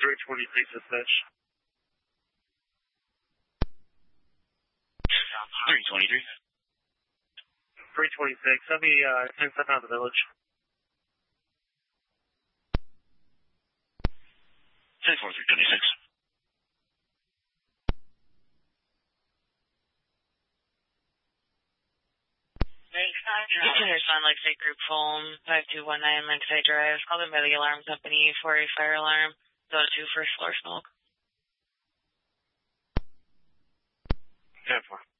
323 dispatch. 323. 326. That'll be 10 step out of the village. 10-4-326. Lieutenant Son Lakeside Group Phone 5219 Lakeside Drive. Called in by the alarm company for a fire alarm. Zone 2 first floor smoke. 10-4.